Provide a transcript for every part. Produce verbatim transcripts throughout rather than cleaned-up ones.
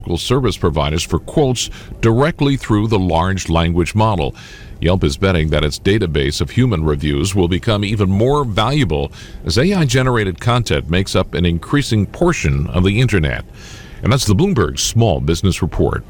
service providers for quotes directly through the large language model. Yelp is betting that its database of human reviews will become even more valuable as A I-generated content makes up an increasing portion of the internet. And that's the Bloomberg Small Business Report.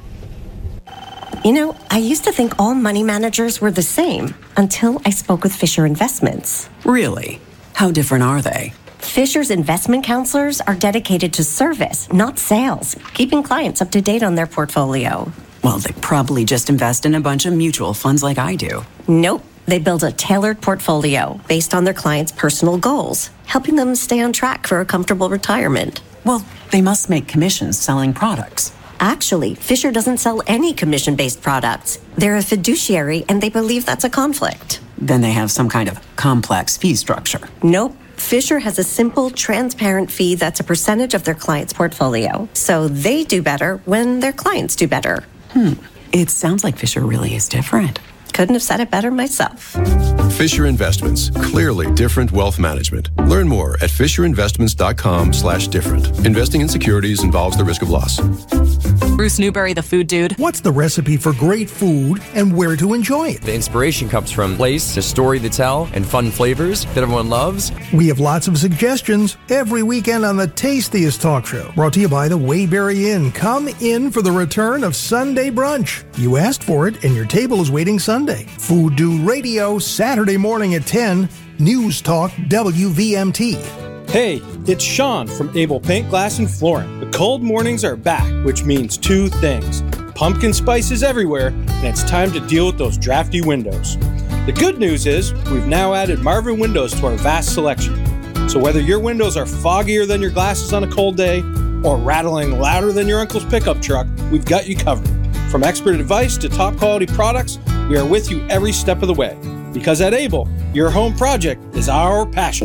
You know, I used to think all money managers were the same until I spoke with Fisher Investments. Really? How different are they? Fisher's investment counselors are dedicated to service, not sales, keeping clients up to date on their portfolio. Well, they probably just invest in a bunch of mutual funds like I do. Nope. They build a tailored portfolio based on their clients' personal goals, helping them stay on track for a comfortable retirement. Well, they must make commissions selling products. Actually, Fisher doesn't sell any commission-based products. They're a fiduciary, and they believe that's a conflict. Then they have some kind of complex fee structure. Nope. Fisher has a simple, transparent fee that's a percentage of their client's portfolio. So they do better when their clients do better. Hmm. It sounds like Fisher really is different. Couldn't have said it better myself. Fisher Investments. Clearly different wealth management. Learn more at fisherinvestments.com slash different. Investing in securities involves the risk of loss. Bruce Newberry, the food dude. What's the recipe for great food and where to enjoy it? The inspiration comes from place, a story to tell, and fun flavors that everyone loves. We have lots of suggestions every weekend on the Tastiest Talk Show, brought to you by the Waybury Inn. Come in for the return of Sunday Brunch. You asked for it, and your table is waiting Sunday. Food Dude Radio, Saturday morning at ten. News Talk W V M T. Hey, it's Sean from Able Paint, Glass, and Flooring. The cold mornings are back, which means two things. Pumpkin spice is everywhere, and it's time to deal with those drafty windows. The good news is we've now added Marvin Windows to our vast selection. So whether your windows are foggier than your glasses on a cold day or rattling louder than your uncle's pickup truck, we've got you covered. From expert advice to top quality products, we are with you every step of the way. Because at Able, your home project is our passion.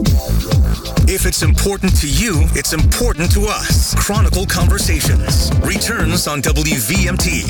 If it's important to you, it's important to us. Chronicle Conversations returns on W V M T.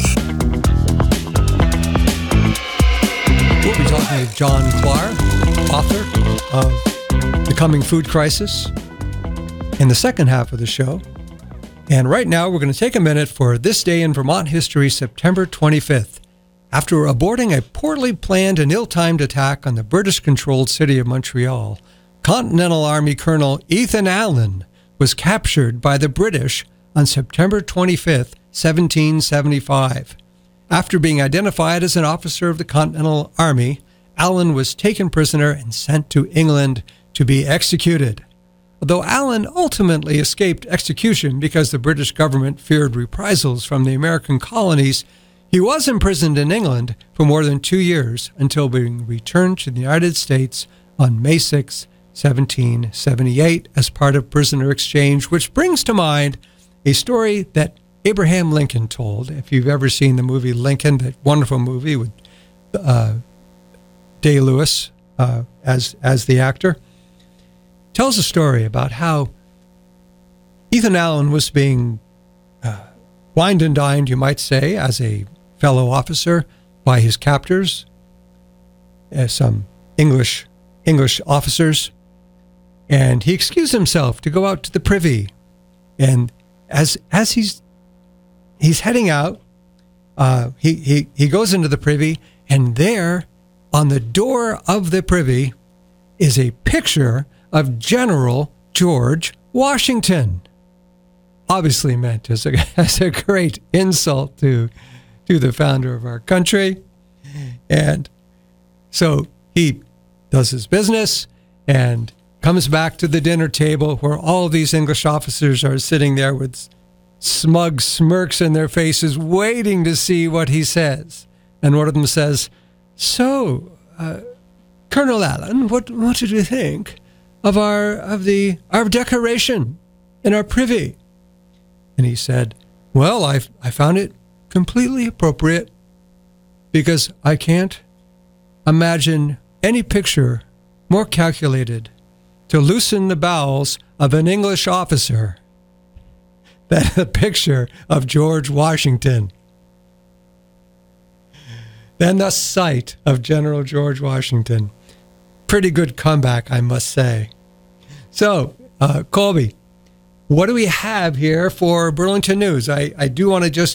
We'll be talking with John Klar, author of The Coming Food Crisis, in the second half of the show. And right now, we're going to take a minute for This Day in Vermont History, September twenty-fifth. After aborting a poorly planned and ill-timed attack on the British-controlled city of Montreal, Continental Army Colonel Ethan Allen was captured by the British on September twenty-fifth, seventeen seventy-five. After being identified as an officer of the Continental Army, Allen was taken prisoner and sent to England to be executed. Although Allen ultimately escaped execution because the British government feared reprisals from the American colonies, he was imprisoned in England for more than two years until being returned to the United States on May sixth, seventeen seventy-eight, as part of prisoner exchange, which brings to mind a story that Abraham Lincoln told. If you've ever seen the movie Lincoln, that wonderful movie with uh, Day-Lewis uh, as as the actor, tells a story about how Ethan Allen was being uh, wined and dined, you might say, as a fellow officer by his captors, as some English English officers, and he excused himself to go out to the privy. And as as he's he's heading out, uh, he he he goes into the privy, and there, on the door of the privy, is a picture of General George Washington. Obviously meant as a as a great insult to to the founder of our country. And so he does his business and comes back to the dinner table where all these English officers are sitting there with smug smirks in their faces, waiting to see what he says. And one of them says, "So, uh, Colonel Allen, what what did you think of our of the our decoration in our privy?" And he said, "Well, I I found it completely appropriate because I can't imagine any picture more calculated to loosen the bowels of an English officer than the picture of George Washington, than the sight of General George Washington." Pretty good comeback, I must say. So, uh, Colby, what do we have here for Burlington News? I, I do want to just